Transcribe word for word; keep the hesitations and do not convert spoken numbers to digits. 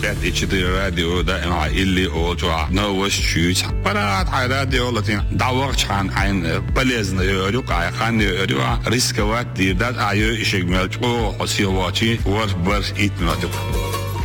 قد اتشتري راديو دائما اللي أوتوا نوش شوش برات على راديو لطين دعوة عن عن بلزنا يوريو كاي خان يوريو ريسكوات دي دات أيو إشيك ملتو حسيواتي وربر إتنادو